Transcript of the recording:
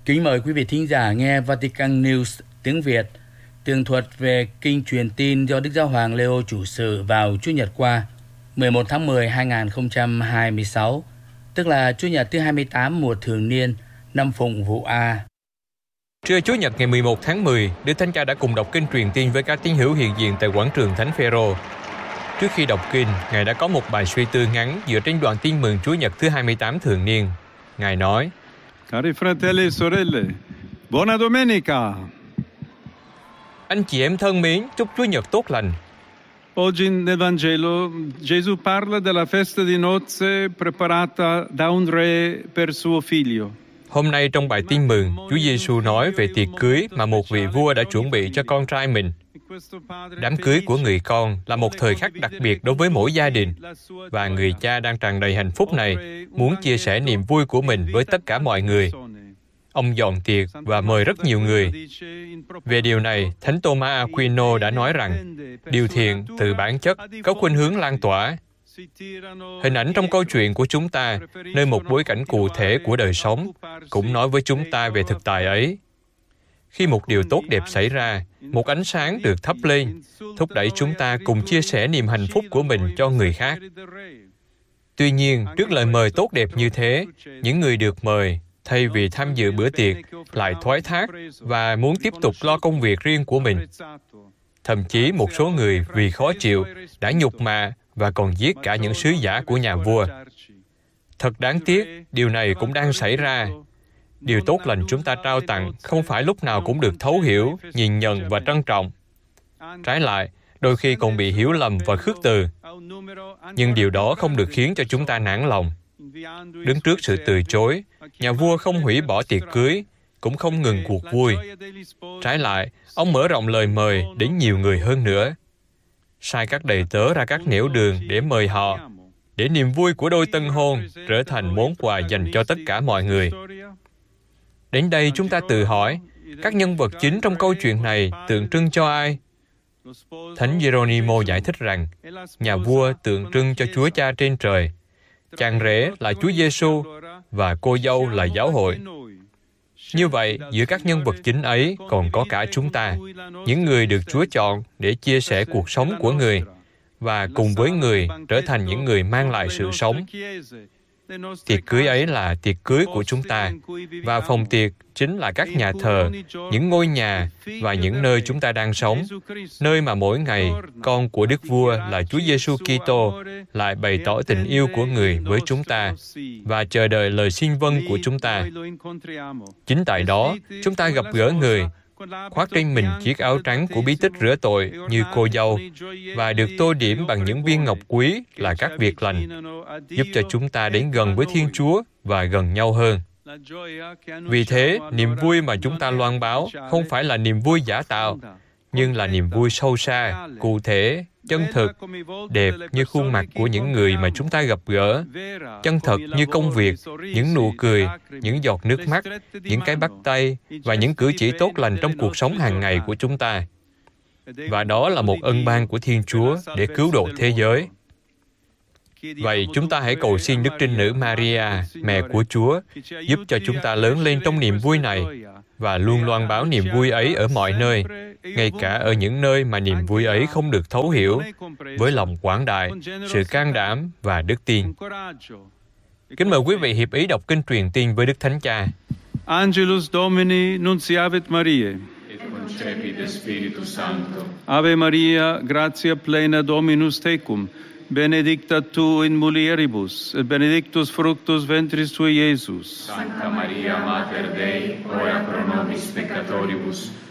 Kính mời quý vị thính giả nghe Vatican News tiếng Việt, tường thuật về kinh truyền tin do Đức Giáo hoàng Leo chủ sự vào Chủ nhật qua, 11 tháng 10 2026, tức là Chủ nhật thứ 28 mùa thường niên, năm Phụng Vụ A. Trưa Chủ nhật ngày 11 tháng 10, Đức Thánh Cha đã cùng đọc kinh truyền tin với các tín hữu hiện diện tại quảng trường Thánh Phêrô. Trước khi đọc kinh, Ngài đã có một bài suy tư ngắn dựa trên đoạn tin mừng Chủ nhật thứ 28 thường niên. Ngài nói: Cari fratelli e sorelle, buona domenica. Anh chị em thân mến, chúc Chúa Nhật tốt lành. Oggi nel Vangelo Gesù parla della festa di nozze preparata da un re per suo figlio. Hôm nay trong bài tin mừng, Chúa Giêsu nói về tiệc cưới mà một vị vua đã chuẩn bị cho con trai mình. Đám cưới của người con là một thời khắc đặc biệt đối với mỗi gia đình, và người cha đang tràn đầy hạnh phúc này muốn chia sẻ niềm vui của mình với tất cả mọi người. Ông dọn tiệc và mời rất nhiều người. Về điều này, Thánh Thomas Aquino đã nói rằng điều thiện từ bản chất có khuynh hướng lan tỏa. Hình ảnh trong câu chuyện của chúng ta, nơi một bối cảnh cụ thể của đời sống, cũng nói với chúng ta về thực tại ấy. Khi một điều tốt đẹp xảy ra, một ánh sáng được thắp lên, thúc đẩy chúng ta cùng chia sẻ niềm hạnh phúc của mình cho người khác. Tuy nhiên, trước lời mời tốt đẹp như thế, những người được mời, thay vì tham dự bữa tiệc, lại thoái thác và muốn tiếp tục lo công việc riêng của mình. Thậm chí một số người vì khó chịu đã nhục mạ và còn giết cả những sứ giả của nhà vua. Thật đáng tiếc, điều này cũng đang xảy ra. Điều tốt lành chúng ta trao tặng không phải lúc nào cũng được thấu hiểu, nhìn nhận và trân trọng. Trái lại, đôi khi còn bị hiểu lầm và khước từ. Nhưng điều đó không được khiến cho chúng ta nản lòng. Đứng trước sự từ chối, nhà vua không hủy bỏ tiệc cưới, cũng không ngừng cuộc vui. Trái lại, ông mở rộng lời mời đến nhiều người hơn nữa. Sai các đầy tớ ra các nẻo đường để mời họ, để niềm vui của đôi tân hôn trở thành món quà dành cho tất cả mọi người. Đến đây chúng ta tự hỏi, các nhân vật chính trong câu chuyện này tượng trưng cho ai? Thánh Geronimo giải thích rằng, nhà vua tượng trưng cho Chúa Cha trên trời, chàng rể là Chúa Giêsu và cô dâu là giáo hội. Như vậy, giữa các nhân vật chính ấy còn có cả chúng ta, những người được Chúa chọn để chia sẻ cuộc sống của người, và cùng với người trở thành những người mang lại sự sống. Tiệc cưới ấy là tiệc cưới của chúng ta, và phòng tiệc chính là các nhà thờ, những ngôi nhà và những nơi chúng ta đang sống, nơi mà mỗi ngày con của Đức Vua là Chúa Giêsu Kitô lại bày tỏ tình yêu của người với chúng ta và chờ đợi lời xin vâng của chúng ta. Chính tại đó, chúng ta gặp gỡ người, khoác trên mình chiếc áo trắng của bí tích rửa tội như cô dâu và được tô điểm bằng những viên ngọc quý là các việc lành, giúp cho chúng ta đến gần với Thiên Chúa và gần nhau hơn. Vì thế, niềm vui mà chúng ta loan báo không phải là niềm vui giả tạo, nhưng là niềm vui sâu xa, cụ thể, chân thực, đẹp như khuôn mặt của những người mà chúng ta gặp gỡ, chân thật như công việc, những nụ cười, những giọt nước mắt, những cái bắt tay và những cử chỉ tốt lành trong cuộc sống hàng ngày của chúng ta. Và đó là một ân ban của Thiên Chúa để cứu độ thế giới. Vậy chúng ta hãy cầu xin Đức Trinh Nữ Maria, mẹ của Chúa, giúp cho chúng ta lớn lên trong niềm vui này và luôn loan báo niềm vui ấy ở mọi nơi, ngay cả ở những nơi mà niềm vui ấy không được thấu hiểu, với lòng quảng đại, sự can đảm và đức tin. Kính mời quý vị hiệp ý đọc kinh truyền tin với Đức Thánh Cha. Angelus Domini nunciavit Mariae. Et concepit Spiritus Sancto. Ave Maria, gratia plena Dominus tecum, benedicta tu in mulieribus, et benedictus fructus ventris tui, Iesus. Sancta Maria, Mater Dei, ora pro nobis peccatoribus,